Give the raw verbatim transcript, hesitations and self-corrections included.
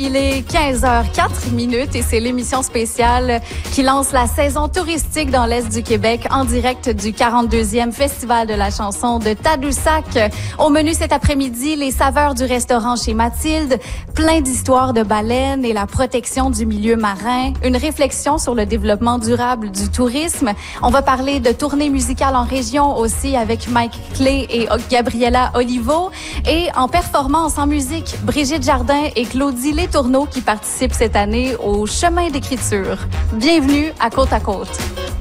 il est quinze heures quatre minutes et c'est l'émission spéciale qui lance la saison touristique dans l'Est du Québec en direct du quarante-deuxième Festival de la chanson de Tadoussac. Au menu cet après-midi, les saveurs du restaurant chez Mathilde, plein d'histoires de baleines et la protection du milieu marin, une réflexion sur le développement durable du tourisme. On va parler de tournées musicales en région aussi avec Mike Clay et Gabriella Olivo. Et en performance en musique, Brigitte Jardin et Claudie Letourneau qui participent cette année au Chemin d'écriture. Bienvenue à Côte à Côte.